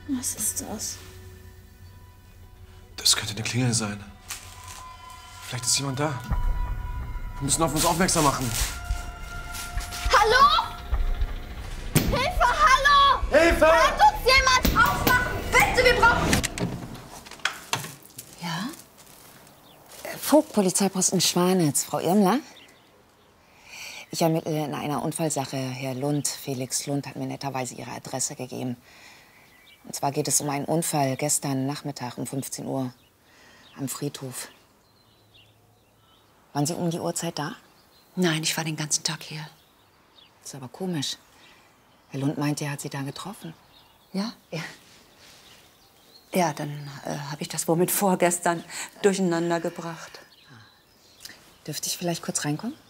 Was ist das? Das könnte eine Klingel sein. Vielleicht ist jemand da. Wir müssen auf uns aufmerksam machen. Hallo? Hilfe, hallo! Hilfe! Kann uns jemand aufmachen? Bitte, wir brauchen... Ja? Vogt, Polizeiposten Schwanitz. Frau Irmler? Ich ermittle in einer Unfallsache. Herr Lund, Felix Lund, hat mir netterweise Ihre Adresse gegeben. Und zwar geht es um einen Unfall gestern Nachmittag um 15 Uhr am Friedhof. Waren Sie um die Uhrzeit da? Nein, ich war den ganzen Tag hier. Das ist aber komisch. Herr Lund meint, er hat Sie da getroffen. Ja? Ja. Ja, dann habe ich das wohl mit vorgestern durcheinander gebracht. Dürfte ich vielleicht kurz reinkommen?